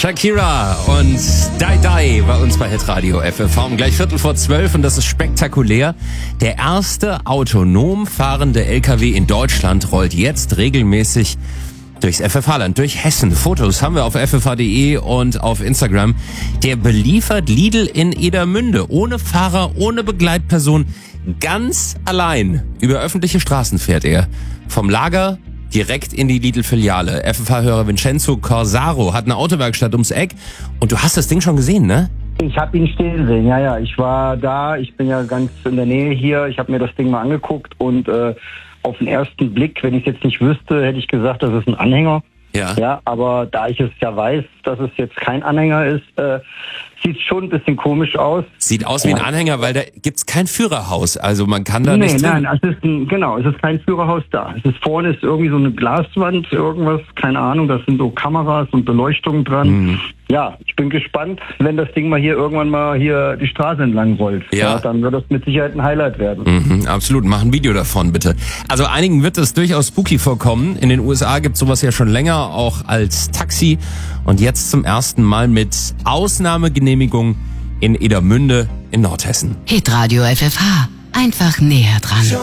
Shakira und Die Die bei uns bei Hitradio FFV um gleich 11:45 und das ist spektakulär. Der erste autonom fahrende LKW in Deutschland rollt jetzt regelmäßig durchs FFH-Land, durch Hessen. Fotos haben wir auf ffh.de und auf Instagram. Der beliefert Lidl in Edermünde, ohne Fahrer, ohne Begleitperson, ganz allein. Über öffentliche Straßen fährt er. Vom Lager direkt in die Lidl-Filiale. FFH-Hörer Vincenzo Corsaro hat eine Autowerkstatt ums Eck und du hast das Ding schon gesehen, ne? Ich habe ihn stehen sehen, ja. Ich war da, ich bin ja ganz in der Nähe hier. Ich habe mir das Ding mal angeguckt und auf den ersten Blick, wenn ich es jetzt nicht wüsste, hätte ich gesagt, das ist ein Anhänger. Ja, aber da ich es ja weiß, dass es jetzt kein Anhänger ist, sieht schon ein bisschen komisch aus. Sieht aus wie ein Anhänger, weil da gibt's kein Führerhaus. Also man kann da nicht drin. Nein, es ist kein Führerhaus da. Es ist vorne ist irgendwie so eine Glaswand, irgendwas, keine Ahnung, da sind so Kameras und Beleuchtungen dran. Ja, ich bin gespannt, wenn das Ding mal hier irgendwann mal hier die Straße entlang rollt. Ja, dann wird das mit Sicherheit ein Highlight werden. Absolut, mach ein Video davon bitte. Also einigen wird es durchaus spooky vorkommen. In den USA gibt's sowas ja schon länger, auch als Taxi. Und jetzt zum ersten Mal mit Ausnahmegenehmigung in Edermünde in Nordhessen. Hitradio FFH. Einfach näher dran.